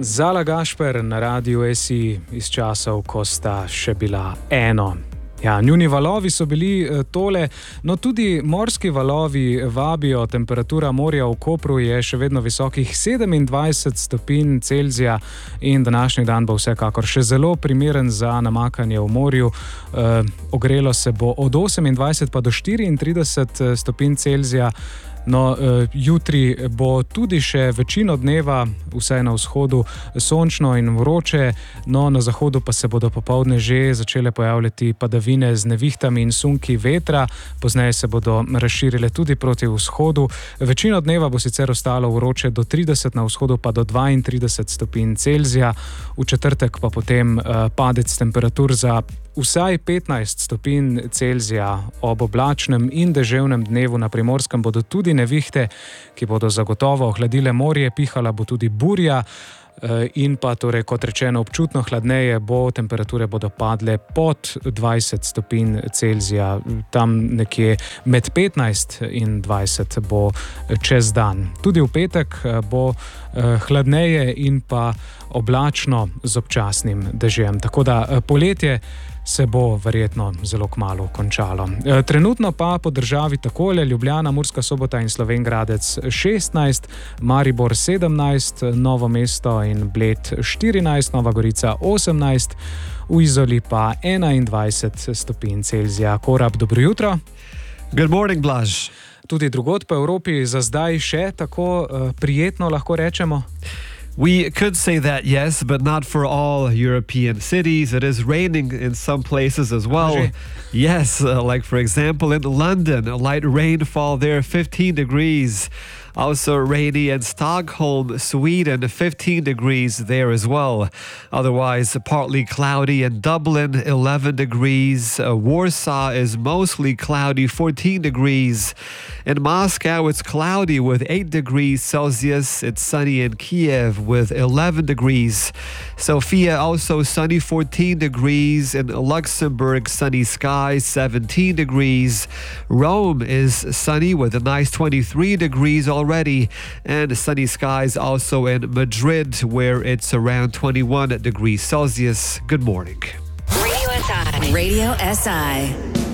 Zala Gašper na Radiu SI iz časov, ko sta še bila eno. Ja, njuni valovi so bili tole, no tudi morski valovi vabijo. Temperatura morja v Kopru je še vedno visokih 27 stopinj Celzija in današnji dan bo vsekakor še zelo primeren za namakanje v morju. Ogrelo se bo od 28 pa do 34 stopinj Celzija. No, jutri bo tudi še večino dneva, vsaj na vzhodu, sončno in vroče, no na zahodu pa se bodo popoldne že začele pojavljati padavine z nevihtami in sunki vetra, pozneje se bodo razširile tudi proti vzhodu. Večino dneva bo sicer ostalo vroče do 30, na vzhodu pa do 32 stopinj Celzija. V četrtek pa potem padec temperatur za vsaj 15 stopinj Celzija. Ob oblačnem in deževnem dnevu na Primorskem bodo tudi nevihte, ki bodo zagotovo ohladile morje, pihala bo tudi burja in pa torej, kot rečeno, občutno hladneje bo, temperature bodo padle pod 20 stopinj Celzija, tam nekje med 15 in 20 bo čez dan. Tudi v petek bo hladneje in pa oblačno z občasnim dežjem, tako da poletje se bo verjetno zelo kmalu končalo. Trenutno pa po državi takole: Ljubljana, Murska Sobota in Slovenj Gradec 16, Maribor 17, Novo mesto in Bled 14, Nova Gorica 18, v Izoli pa 21 stopinj Celzija. Korab, dobro jutro. Good morning, Blaž. Tudi drugod po Evropi za zdaj še tako prijetno, lahko rečemo? We could say that, yes, but not for all European cities. It is raining in some places as well. Yes, like for example in London, light rainfall there, 15 degrees. Also rainy in Stockholm, Sweden, 15 degrees there as well. Otherwise, partly cloudy in Dublin, 11 degrees. Warsaw is mostly cloudy, 14 degrees. In Moscow, it's cloudy with 8 degrees Celsius. It's sunny in Kiev with 11 degrees. Sofia also sunny, 14 degrees. In Luxembourg, sunny skies, 17 degrees. Rome is sunny with a nice 23 degrees already, and sunny skies also in Madrid, where it's around 21 degrees Celsius. Good morning. Radio SI. Radio SI.